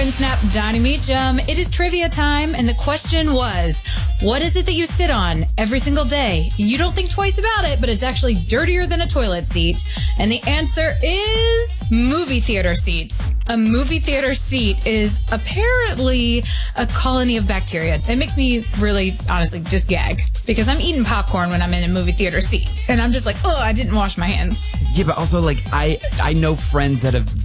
Friend Snap, Donnie Meacham. It is trivia time, and the question was, what is it that you sit on every single day? You don't think twice about it, but it's actually dirtier than a toilet seat. And the answer is movie theater seats. A movie theater seat is apparently a colony of bacteria. It makes me really, honestly, just gag because I'm eating popcorn when I'm in a movie theater seat. And I'm just like, oh, I didn't wash my hands. Yeah, but also, like, I know friends that have